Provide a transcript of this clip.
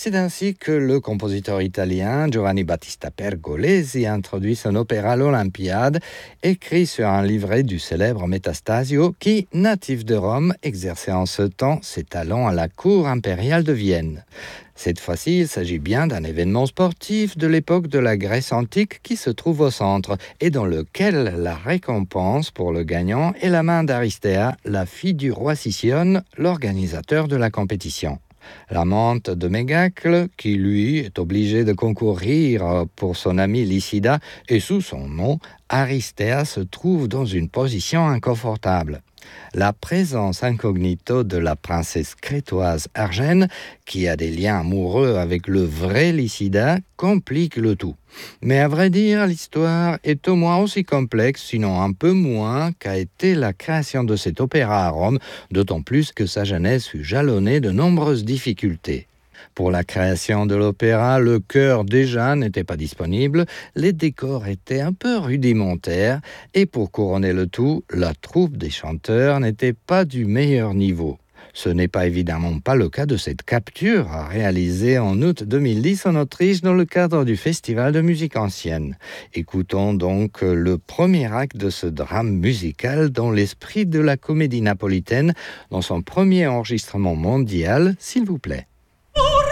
C'est ainsi que le compositeur italien Giovanni Battista Pergolesi introduit son opéra à l'Olympiade, écrit sur un livret du célèbre Metastasio qui, natif de Rome, exerçait en ce temps ses talents à la cour impériale de Vienne. Cette fois-ci, il s'agit bien d'un événement sportif de l'époque de la Grèce antique qui se trouve au centre et dans lequel la récompense pour le gagnant est la main d'Aristea, la fille du roi Sicyone, l'organisateur de la compétition. L'amante de Mégacle, qui lui est obligé de concourir pour son amie Lycida, et sous son nom, Aristea se trouve dans une position inconfortable. La présence incognito de la princesse crétoise Argène, qui a des liens amoureux avec le vrai Lycida, complique le tout. Mais à vrai dire, l'histoire est au moins aussi complexe, sinon un peu moins, qu'a été la création de cet opéra à Rome, d'autant plus que sa jeunesse fut jalonnée de nombreuses difficultés. Pour la création de l'opéra, le chœur déjà n'était pas disponible, les décors étaient un peu rudimentaires et pour couronner le tout, la troupe des chanteurs n'était pas du meilleur niveau. Ce n'est pas évidemment pas le cas de cette capture réalisée en août 2010 en Autriche dans le cadre du Festival de musique ancienne. Écoutons donc le premier acte de ce drame musical dans l'esprit de la comédie napolitaine dans son premier enregistrement mondial, s'il vous plaît.